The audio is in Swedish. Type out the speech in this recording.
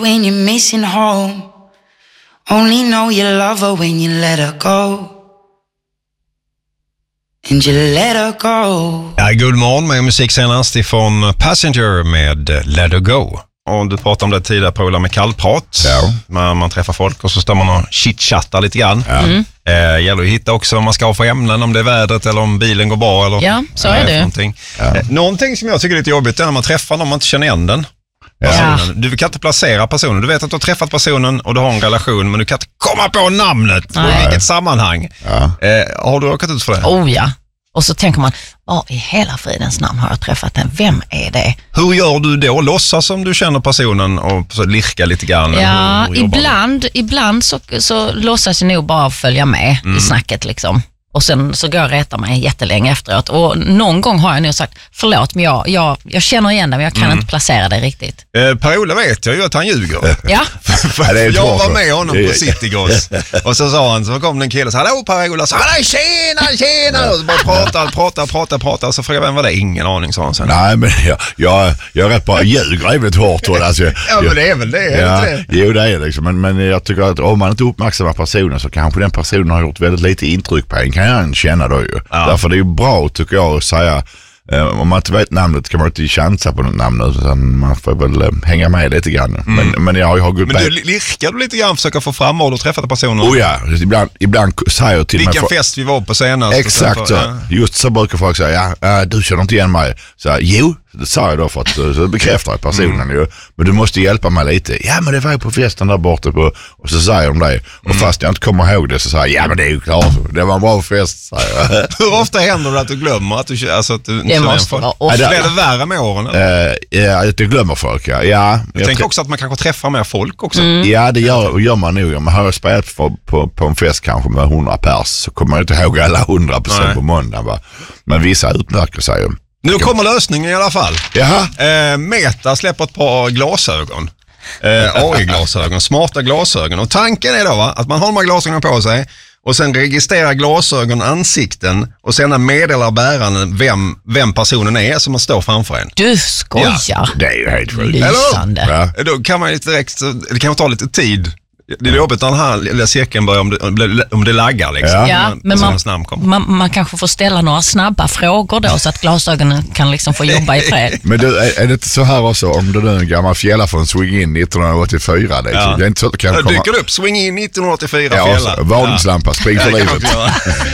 When you're missing home, only know you love her when you let her go. And you let her go. Ja, god morgon med musik senast ifrån Passenger med Let Her Go. Och du pratade om det tidigare på med kallprat. Ja. Man träffar folk och så står man och chitchattar lite grann. Ja. Gäller att hitta också om man ska få ämnen, om det är vädret eller om bilen går bra. Eller, ja, så är det. Någonting. Ja. Någonting som jag tycker är lite jobbigt är när man träffar någon man inte känner igen den. Ja. Du kan inte placera personen. Du vet att du har träffat personen och du har en relation, men du kan inte komma på namnet och vilket sammanhang. Ja. Har du råkat ut för det? Oh ja. Och så tänker man, i hela fridens namn har jag träffat den. Vem är det? Hur gör du då? Låtsas som du känner personen och så lirka lite grann? Ja, ibland så låtsas jag nog bara följa med i snacket liksom. Och sen så går jag och retar mig jättelänge efteråt. Och någon gång har jag nog sagt, förlåt, men jag känner igen det, men jag kan inte placera det riktigt. Per-Ola vet jag ju att han ljuger. Ja. Jag var med honom på Citygross. Och så sa han, så kom det en kille och sa, hallå Per-Ola, så tjena. Och så bara prata. Och så frågade vem var det? Ingen aning, sa han sen. Nej, men jag är rätt bra. Ljuger är väldigt hårt. Alltså, ja, men det är väl det. Ja, jo, det är det liksom. Men jag tycker att om man inte uppmärksammar personen så kanske den personen har gjort väldigt lite intryck på en. Kan jag känna då ju. Ja. Därför det är ju bra, tycker jag, att säga om man inte vet namnet kan man inte chansa på något namn, utan man får väl hänga med lite grann. Men jag har gått. Men du lirkar du lite grann, försöker få fram vad du träffat personen? Oh ja, ibland säger jag till mig. Vilken fest vi var på senast. Exakt så. Ja. Just så brukar folk säga, du känner inte igen mig. Så jo, det sa jag då för att så bekräftar jag personen ju. Men du måste hjälpa mig lite. Ja, men det var ju på festen där borta på, och så säger de det. Och fast jag inte kommer ihåg det så säger jag, ja men det är ju klart, det var en bra fest, säger jag. Hur ofta händer det att du glömmer att du, alltså att du det måste vara ofta. Blir det värre med åren? Ja, att du glömmer folk, ja. Jag tänker också att man kanske träffar mer folk också. Ja, det gör man nog. Man har spelat på en fest kanske med 100 pers, så kommer man inte ihåg alla 100% på måndag, va? Men vissa utmärker sig ju. Nu kommer lösningen i alla fall. Jaha. Meta släpper ett par glasögon. AI-glasögon, smarta glasögon. Och tanken är då att man har de här glasögonen på sig och sen registrerar glasögon ansikten och sen meddelar bäraren vem personen är som man står framför en. Du skojar. Ja. Det är ju helt sjukt. Lysande. Ja. Då kan man ju direkt, det kan ta lite tid. Det är jobbigt när den här lilla cirkeln börjar om det laggar liksom. Ja, men man kanske får ställa några snabba frågor då så att glasögonen kan liksom få jobba i fred. Men du, är det inte så här också, om du är en gammal fjälla från Swing In 1984 liksom, det är inte så att det kan komma. Dyker upp Swing In 1984 ja, fjälla. Varningslampa, spring för livet.